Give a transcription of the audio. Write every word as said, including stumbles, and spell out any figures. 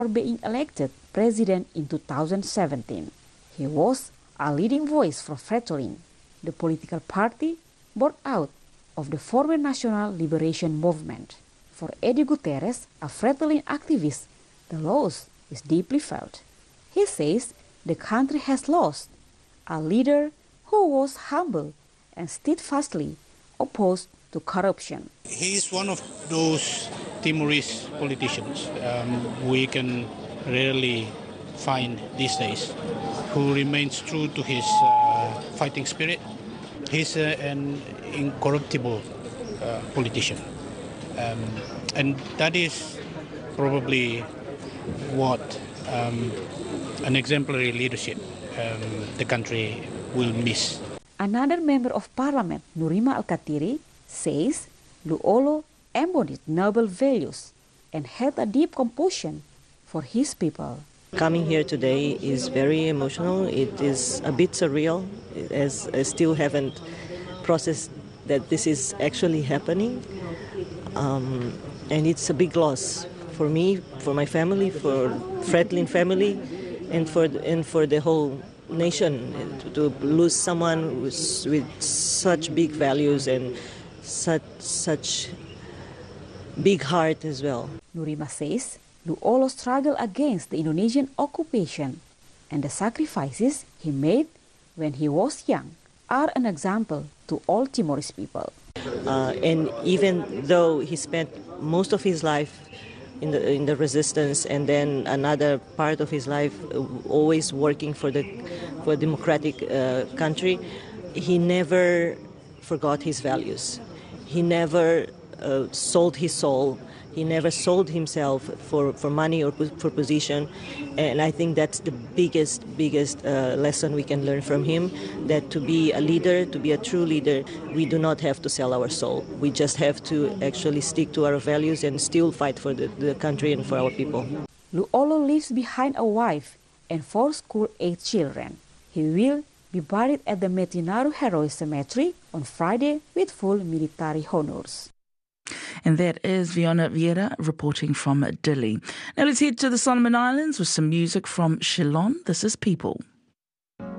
being elected president in two thousand seventeen. He was a leading voice for Fretilin, the political party born out of the former National Liberation Movement. For Eddie Guterres, a Fretilin activist, the loss is deeply felt. He says the country has lost a leader who was humble and steadfastly opposed to corruption. He is one of those Timorese politicians um, we can rarely find these days, who remains true to his uh, fighting spirit. He's uh, an incorruptible uh, politician. Um, and that is probably what um, an exemplary leadership um, the country will miss. Another member of parliament, Nurima Al-Katiri, says Lu'olo embodied noble values and had a deep compassion for his people. Coming here today is very emotional. It is a bit surreal, as I still haven't processed that this is actually happening. Um, and it's a big loss for me, for my family, for Fretilin family, and for the, and for the whole nation. To, to lose someone with, with such big values and such such big heart as well. Nurima says Lu'olo struggled against the Indonesian occupation, and the sacrifices he made when he was young are an example to all Timorese people. Uh, and even though he spent most of his life in the in the resistance, and then another part of his life uh, always working for the for a democratic uh, country, he never forgot his values. He never uh, sold his soul. He never sold himself for, for money or for position. And I think that's the biggest, biggest uh, lesson we can learn from him, that to be a leader, to be a true leader, we do not have to sell our soul. We just have to actually stick to our values and still fight for the, the country and for our people. Lu'olo leaves behind a wife and four school-age children. He will be buried at the Metinaro Heroes Cemetery on Friday with full military honors. And that is Fiona Vieira reporting from Dili. Now let's head to the Solomon Islands with some music from Shillong. This is People.